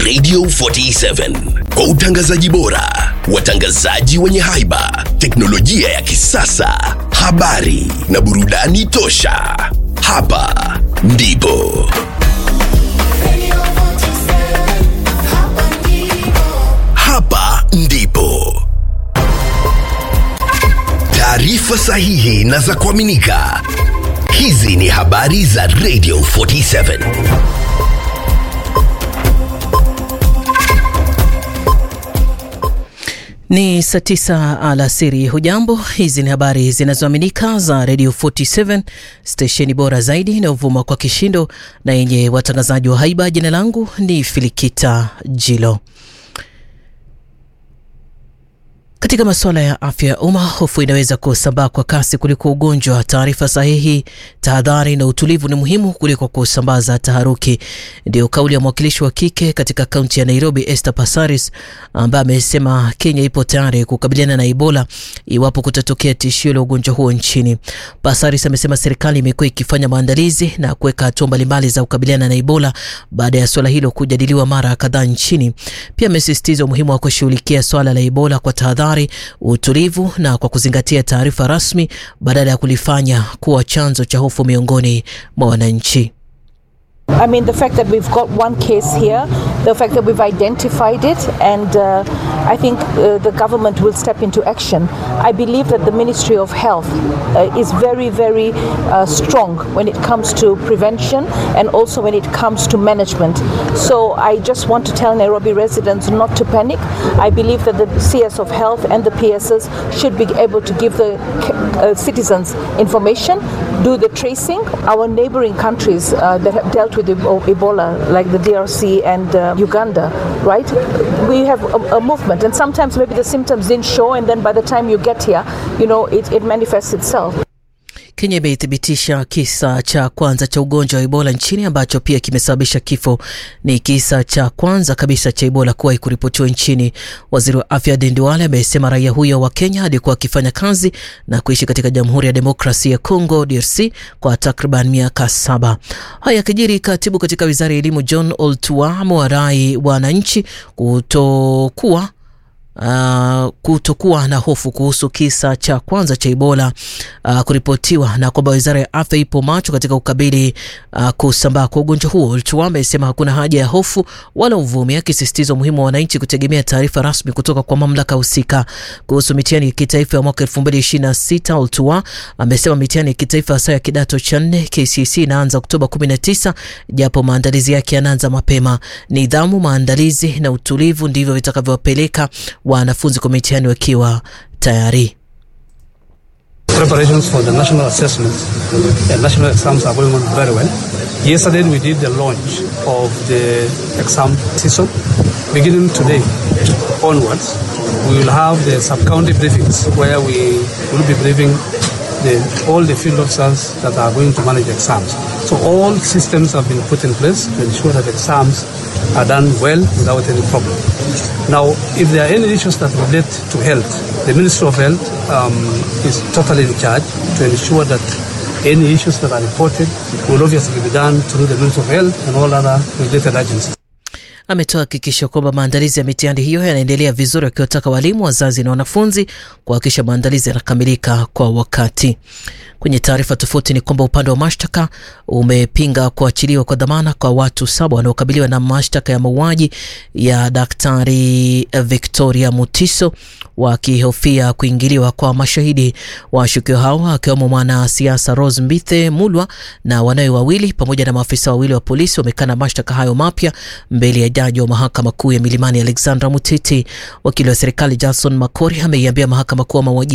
Radio 47 kwa utangazaji bora, watangazaji wenye haiba, teknolojia ya kisasa, habari na burudani tosha. Hapa ndipo taarifa sahihi na za kuaminika. Hizi ni habari za Radio 47. Ni saa 9 alasiri. Hujambo, hizi ni habari zinazoaminika za Radio 47, stesheni bora zaidi inayovuma kwa kishindo na yenye watangazaji wa haiba. Jina langu ni Filikita Jilo. Katika masuala ya afya ya umma, hofu inaweza kusambaa kwa kasi kuliko ugonjwa. Taarifa sahihi, tahadhari na utulivu ni muhimu kuliko kusambaza taharuki. Ndio kauli ya mwakilishi wa kike katika kaunti ya Nairobi, Esther Passaris, ambaye amesema Kenya ipo tayari kukabiliana na Ebola iwapo kutatokea tishio la ugonjwa huo nchini. Passaris amesema serikali imekuwa ikifanya maandalizi na kuweka hatua mbalimbali za kukabiliana na Ebola baada ya swala hilo kujadiliwa mara kadhaa nchini. Pia amesisitiza umuhimu wa kushughulikia swala la Ebola kwa tahadhari, utulivu na kwa kuzingatia taarifa rasmi badala ya kulifanya kuwa chanzo cha hofu miongoni mwa wananchi. I mean, the fact that we've got one case here, the fact that we've identified it, and I think the government will step into action. I believe that the Ministry of Health is very, very strong when it comes to prevention and also when it comes to management. So I just want to tell Nairobi residents not to panic. I believe that the CS of Health and the PSS should be able to give the citizens information, do the tracing. Our neighboring countries that have dealt with Ebola, like the DRC and Uganda, right? We have a movement, and sometimes maybe the symptoms didn't show, and then by the time you get here, you know, it manifests itself. Kenya imethibitisha kisa cha kwanza cha ugonjwa wa Ebola nchini ambacho pia kimesababisha kifo. Ni kisa cha kwanza kabisa cha Ebola kuwahi kuripotiwa nchini. Waziri wa Afya Aden Duale amesema raia huyo wa Kenya alikuwa akifanya kazi na kuishi katika Jamhuri ya Demokrasia ya Kongo DRC kwa takriban miaka 7. Haya kijiri, katibu katika Wizara ya Elimu John Oltua amewarai wananchi kutokuwa na hofu kuhusu kisa cha kwanza cha Ebola kuripotiwa, na kwamba Wizara ya Afya ipo macho katika ukabili kusambaa kwa ugonjwa huo. Oltua amesema hakuna haja ya hofu wala uvumi, akisisitiza umuhimu wa wananchi kutegemea taarifa rasmi kutoka kwa mamlaka husika. Kuhusu mitihani ya kitaifa ya mwaka 2026, Oltua amesema mitihani ya kitaifa hasa ya kidato cha 4 KCSE inaanza Oktoba 19, japo maandalizi yake yanaanza mapema. Nidhamu, maandalizi na utulivu ndivyo vitakavyowapeleka wanafunzi kwa mitihani wakiwa tayari. Preparations for the national assessments and national exams are going on very well. Yesterday we did the launch of the exam season. Beginning today onwards, we will have the sub-county briefings where we will be briefing all the field officers that are going to manage exams. So all systems have been put in place to ensure that exams are done well without any problem. Now, if there are any issues that relate to health, the Ministry of Health is totally in charge to ensure that any issues that are reported will obviously be done through the Ministry of Health and all other related agencies. Ametoa hakikisho kwamba maandalizi ya mitihani hiyo yanaendelea vizuri, akiwataka walimu, wazazi na wanafunzi kuhakikisha maandalizi yanakamilika kwa wakati. Kwenye taarifa tofauti ni kwamba upande wa mashtaka umepinga kuachiliwa kwa dhamana kwa watu 7 wanaokabiliwa na mashtaka ya mauaji ya Daktari Victoria Mutiso, wakihofia kuingiliwa kwa mashahidi. Washukiwa hao akiwemo mwanasiasa Rose Mbithe Mulwa na wanawe wawili pamoja na maafisa wawili wa polisi wamekana mashtaka hayo mapya mbele ya jaji wa mahakama kuu ya Milimani Alexandra Mutiti. Wakili wa serikali Jackson Makori ameiambia mahakama kuwa mauaji